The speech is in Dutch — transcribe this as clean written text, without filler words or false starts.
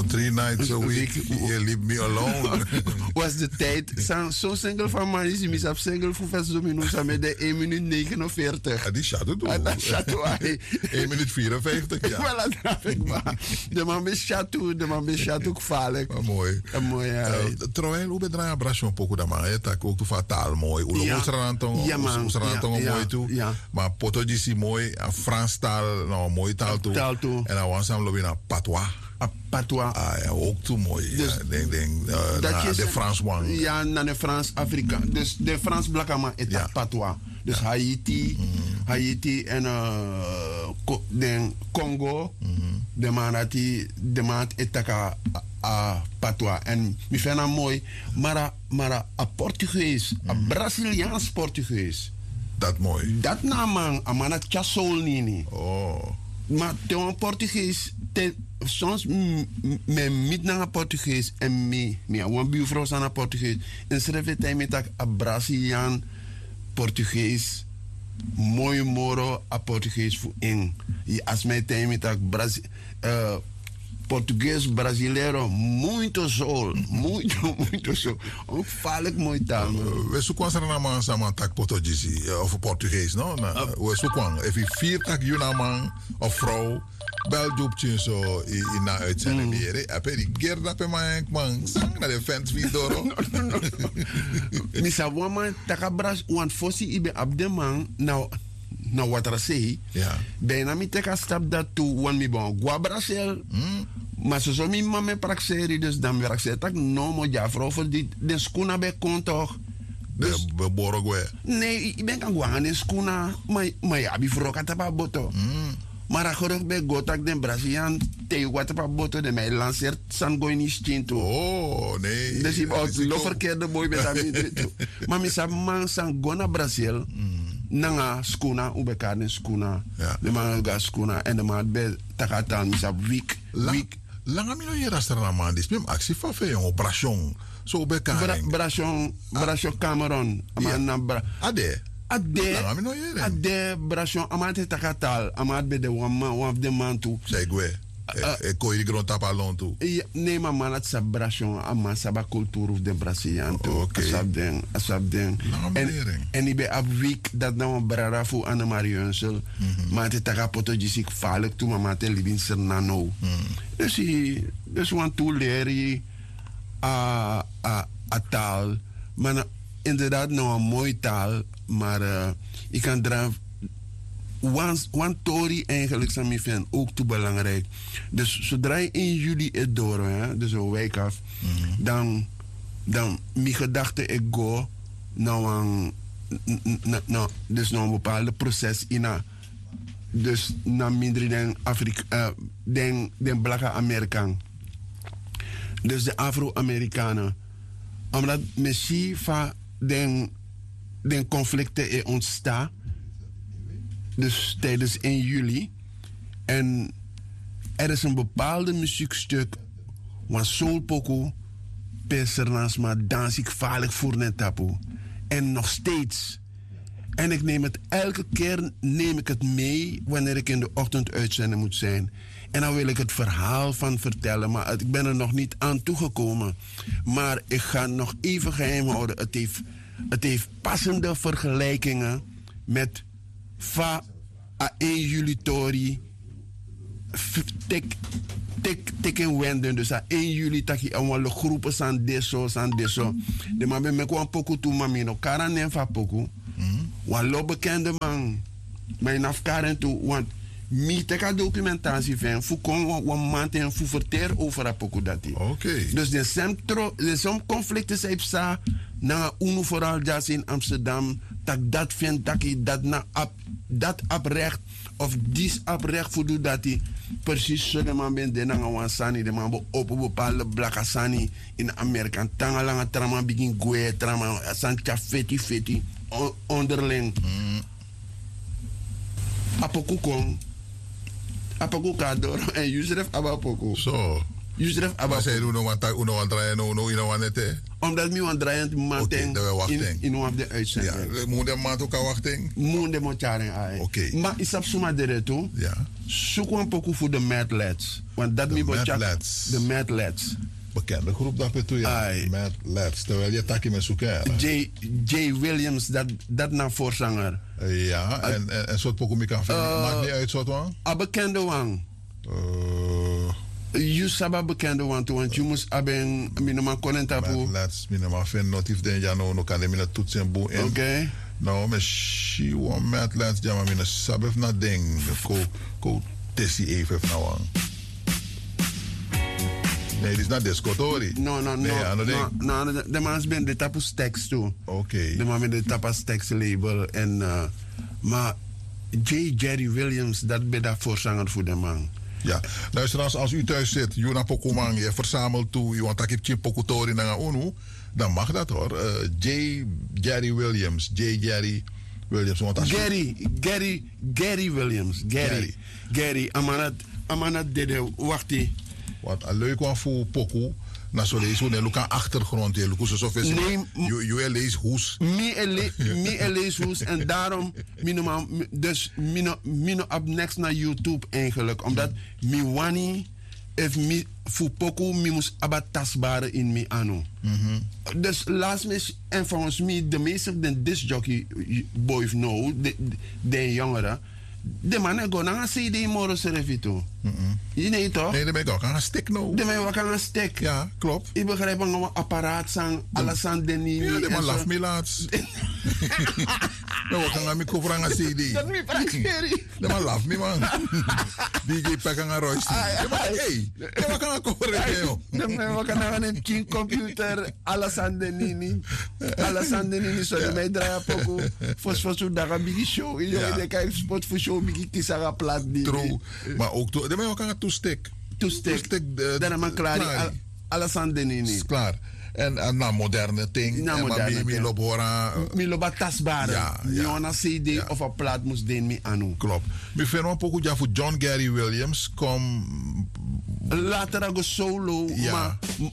3 nights a week. You leave me alone. Was de tijd. Zo'n single van Marisi, mis op single voor 5 minuten met de 1 minuut 49. Die chateau doen. Dat chateau. 1 minuut 54, ja. Wel, dat dacht ik maar. De man is chateau gevaarlijk. Maar mooi. Mooi, terwijl, hoe bedrijf je brasje een poco dan maar? Het is ook fataal mooi. Hoe lang is er aan mooi toe? Maar Portugees mooi. Frans taal, nou mooi taal toe. En dan was we naar Patois. Patois. Ja, ook toe mooi. Dus, de Frans one. Ja, naar de Frans-Afrika. Dus de Frans blakama is Patois. Dus Haiti en de Congo, de maand etaka Patois. En mi vind dat mooi, maar a Portugees, a Braziliaans Portugees. Dat mooi. Dat naman, amana chasol nini. Oh. Maar te een Portugees, soms me niet naar Portugees en me een buurvrouw aan Portugees. En schrijf het hij met een Braziliaan Portugees, mooi moro a Portugees voor in. Als mij hij met een Portugees brasileiro, muito sol, muito sol. Ook vaarlijk mooi taal. We zoeken ze naar samen tak Portugees of Portugees, no? We zoeken even 4 tak junaman of vrouw. Bel joepje zo in na uitzending weer. Heb je die gerda pe man sang naar de fans wie door. Misa woman takabras want fossi ibe abdeman nou wat er zei. Ja. Bijna mi teka stap dat toe wan mi bon gua Brasil. Maar zo mi mame praxeri dus dan werk ze tak no mo ja vrouw voor die de skuna be kon toch. Dus we borogwe. Nee, ik ben kan gwa de skuna maar ja bi vrouw katapa boto. Maar ik hoor bij Gotak den Braziliaan te wat op boto de mij lanceert san go in stinto. Oh nee. Dus ik ook lo verkeerde boy met dat. Maar mi sa man san go na Brazil. Nanga skuna ubeka den skuna. De man ga skuna en de man be takatan mi sa week. Langa mi no yera strana man dis mem actie fa fe een operation. So ubeka. Operation Cameroon. Ade. Ade brasjon amate takatal amat be de one de man tu segwe ko iri gron tapalon tu nee maar man het sa brasjon ama saba cultuur de Braziliaan tu asab den en ik ben op week dat nou een brada voor Anne Marieunsel maar het takapoto jisik vaarlijk tu mama te libin ser nano dus want tu leren a taal maar inderdaad nou een mooie taal. Maar ik kan draaien. One tori eigenlijk zijn mijn fan ook te belangrijk. Dus zodra je in juli het door, dus een week af, dan mijn gedachte ik go dus naar een bepaalde proces in. Dus naar minder dan Afrika, den blakke Amerikaan. Dus de Afro-Amerikanen. Omdat misschien van den conflicten ontstaan. Dus tijdens 1 juli. En er is een bepaalde muziekstuk. Want soul poko. Pessernas maar dans ik vaarlijk voor net tapo. En nog steeds. En ik neem het elke keer mee. Wanneer ik in de ochtend uitzending moet zijn. En dan wil ik het verhaal van vertellen. Maar ik ben er nog niet aan toegekomen. Maar ik ga nog even geheim houden. Het heeft passende vergelijkingen met va a 1 juli tori tek en wenden. Dus a 1 juli taki aan groepen san deso. De man ben me kwam poku tu mamino karanen va poku. Wan lo bekende man. Mijn afkaren toe. Want mi teka documentatie van fu kon wan maand en fu verter over a poku dati. Okay. Dus de som conflicten zijn sa na unu vooral jas in Amsterdam dat vindt dat oprecht of dis oprecht voor dat die precies zo de man ben de nanga wan sani de man op bepaalde blaka sani in Amerika tanga langa trama begin goe trama sancha feti onderling apoku kon apoku kador en Yusref abapoku zo Yusref Maar Abba. zij doen uno aan draaien, uno aan het. Omdat mi wan draaiend maanden dat we wachten. in een de Ja, uitzending. moet de maand ook al wachten. Moende mo charen ai. Oké. Maar is op suma dere toe. Ja. Zoek een pokoe voor de Mad Lads. Want dat De mi bo Mad chak. Lads. De Mad Lads. Bekende groep dat we toe, ja. Ai. Met Lads. Terwijl je takkie met zoeken. J. Williams, dat na voorzanger. Ja, en soort pokoe kan vinden. Maakt niet uit, soort van. A bekende wang. You saba bekende wang toe, want je moest hebben minima konentapu. Met Lads, minima vinden notief den ja no kan de mina toetsen boe in. Oké. Nou, maar she won Met Lads, ja maar mina sabef na ding. Ko tessie even nou aan. Nee, dit is not disco, Tori. No. De man ben de tapus tekst toe. Oké. De man ben de tapus tekst label. En, maar Jerry Williams, dat ben dat voorzanger voor de man. Ja, luister, als u thuis zit, Juna Pokomang, je verzamelt toe, je want dat je Pokotori naar UNO, dan mag dat hoor. Jerry Williams. Want als Gary Williams. Gary. Amanat dede, wacht die. Wat een leuk one voor Poko. Na zo lees hoe een achtergrond je look zo veel. Je lees hoes. Me lees hoes en daarom dus mino op next naar YouTube eigenlijk omdat mi wani if mi voor Poko mi moest abatasbare in mi ano. Dus laatst mis en volgens mij de meeste den discjockey boy know de jongeren. De mannen gaan naar een CD morgen servito. Je weet toch? Nee, dan ben ik ook aan een stick nou. De mannen gaan een stick. Ja, klopt. Ik begrijp een apparaat zijn, alles aan de niet. Ja, de man laf me laatst. Nou, we gaan met cover aan een CD. Dat niet praktijk. De man laf me man. DJ pak aan een royce. Hey, we gaan cover joh. De mannen gaan naar een computer, alles aan de niet. Alles aan de niet. Zo de mij draaien poco. Voor zo'n dag een biggie show. Je kijkt spot voor show biggie kisara plat die. True. Maar ook de man kan een toestek. Toestek. Dan man klaar. Alles aan de niet. Klaar. En na moderne ting. Na moderne ting. Mi loba tasbare. Ja. Een CD of een plaat moest den mi anu. Klopt. Mi vind een pokoe ja voor John Gary Williams. Kom. Later go solo. Ja. Maar